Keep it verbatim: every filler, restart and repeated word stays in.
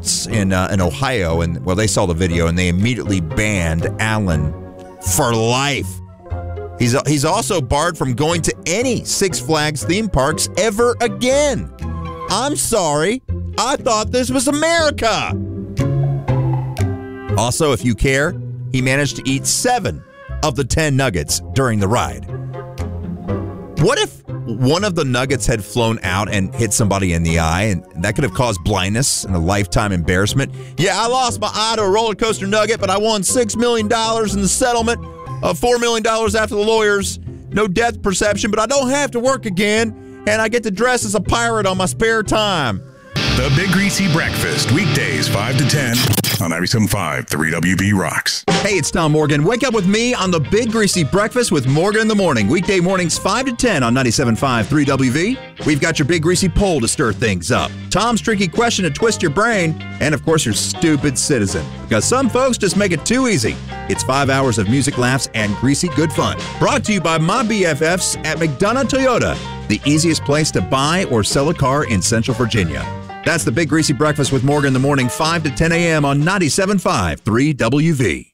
courts in uh, in Ohio, and well, they saw the video and they immediately banned Allen for life. He's he's also barred from going to any Six Flags theme parks ever again. I'm sorry, I thought this was America. Also, if you care, he managed to eat seven of the ten nuggets during the ride. What if one of the nuggets had flown out and hit somebody in the eye, and that could have caused blindness and a lifetime embarrassment? Yeah, I lost my eye to a roller coaster nugget, but I won six million dollars in the settlement of four million dollars after the lawyers. No death perception, but I don't have to work again, and I get to dress as a pirate on my spare time. The Big Greasy Breakfast, weekdays five to ten on ninety-seven point five, three W B Rocks. Hey, it's Tom Morgan. Wake up with me on the Big Greasy Breakfast with Morgan in the morning. Weekday mornings five to ten on ninety-seven point five, three W V. We've got your Big Greasy poll to stir things up, Tom's tricky question to twist your brain, and of course your stupid citizen. Because some folks just make it too easy. It's five hours of music, laughs, and greasy good fun. Brought to you by my B F Fs at McDonough Toyota, the easiest place to buy or sell a car in Central Virginia. That's the Big Greasy Breakfast with Morgan in the morning, five to ten a.m. on ninety-seven point five, three W V.